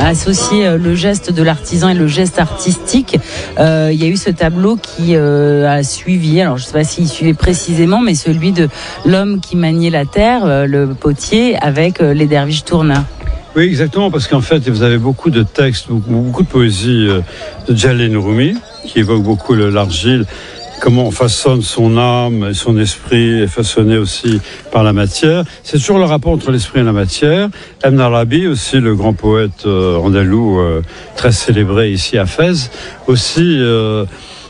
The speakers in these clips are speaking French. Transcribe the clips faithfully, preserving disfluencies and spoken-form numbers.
associer le geste de l'artisan et le geste artistique. Euh, il y a eu ce tableau qui euh, a suivi, alors je ne sais pas s'il suivait précisément, mais celui de l'homme qui maniait la terre, euh, le potier, avec euh, les derviches tourneurs. Oui, exactement, parce qu'en fait, vous avez beaucoup de textes, beaucoup, beaucoup de poésie euh, de Jalal Rumi, qui évoque beaucoup le, l'argile, comment on façonne son âme et son esprit est façonné aussi par la matière. C'est toujours le rapport entre l'esprit et la matière. Ibn Arabi, aussi le grand poète euh, andalou, euh, très célébré ici à Fès, aussi euh,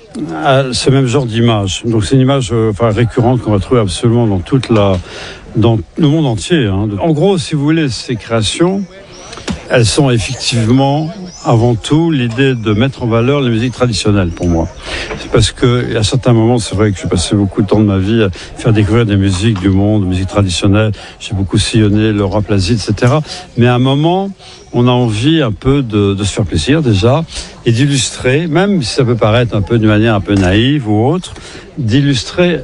a ce même genre d'image. Donc c'est une image euh, enfin, récurrente qu'on va trouver absolument dans toute la, dans le monde entier. Hein. En gros, si vous voulez, ces créations, elles sont effectivement, avant tout, l'idée de mettre en valeur les musiques traditionnelles, pour moi. C'est parce que, à certains moments, c'est vrai que j'ai passé beaucoup de temps de ma vie à faire découvrir des musiques du monde, des musiques traditionnelles. J'ai beaucoup sillonné l'Europe, l'Asie, et cetera. Mais à un moment, on a envie un peu de, de se faire plaisir, déjà, et d'illustrer, même si ça peut paraître un peu d'une manière un peu naïve ou autre, d'illustrer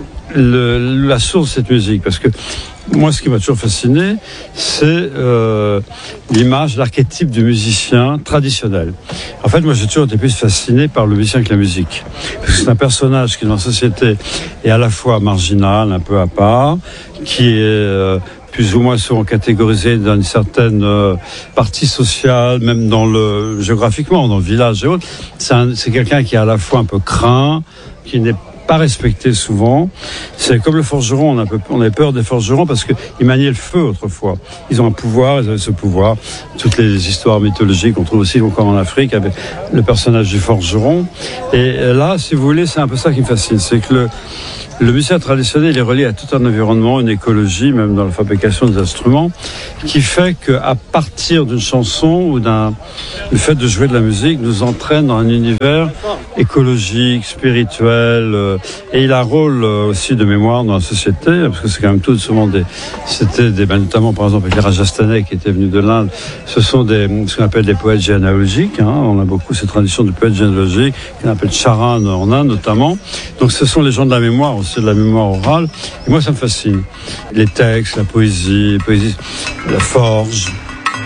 le, la source de cette musique. Parce que, moi, ce qui m'a toujours fasciné, c'est euh, l'image, l'archétype du musicien traditionnel. En fait, moi, j'ai toujours été plus fasciné par le musicien que la musique. Parce que c'est un personnage qui, dans la société, est à la fois marginal, un peu à part, qui est euh, plus ou moins souvent catégorisé dans une certaine euh, partie sociale, même dans le géographiquement, dans le village et autres. C'est, un, c'est quelqu'un qui est à la fois un peu craint, qui n'est pas respecté souvent. C'est comme le forgeron, on a, peu, on a peur des forgerons parce qu'ils maniaient le feu autrefois. Ils ont un pouvoir, ils avaient ce pouvoir. Toutes les histoires mythologiques qu'on trouve aussi encore en Afrique avec le personnage du forgeron. Et là, si vous voulez, c'est un peu ça qui me fascine. C'est que le, le musicien traditionnel, il est relié à tout un environnement, une écologie, même dans la fabrication des instruments, qui fait qu'à partir d'une chanson ou d'un, le fait de jouer de la musique nous entraîne dans un univers écologique, spirituel, euh, et il a un rôle euh, aussi de mémoire dans la société, parce que c'est quand même tout souvent des, c'était des, ben, notamment par exemple avec les Rajasthanais qui étaient venus de l'Inde, ce sont des, ce qu'on appelle des poètes généalogiques, hein, on a beaucoup cette tradition de poètes généalogiques, qu'on appelle Charan en Inde notamment, donc ce sont les gens de la mémoire, aussi de la mémoire orale, et moi ça me fascine. Les textes, la poésie, la poésie, la forge,